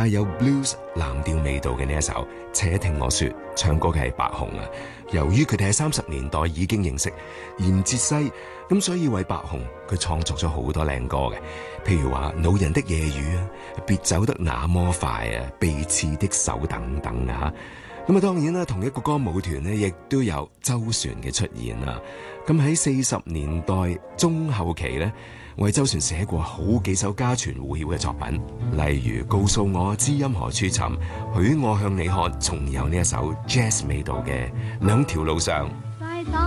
帶有 blues 藍調味道嘅呢一首《且聽我說》，唱歌嘅係白熊啊。由於佢哋喺30年代已經認識，嚴哲西咁，所以為白熊佢創作咗好多靚歌嘅，譬如話《惱人的夜雨》啊，《別走得那麼快》啊，《被刺的手》等等啊。咁啊，當然啦，同一個歌舞團呢，亦都有周璇嘅出現啦。咁喺40年代中後期呢，為周璇寫過好幾首家傳戶曉嘅作品，例如《告訴我知音何處尋》、許我向你看，仲有呢一首 jazz 味道嘅兩條路上。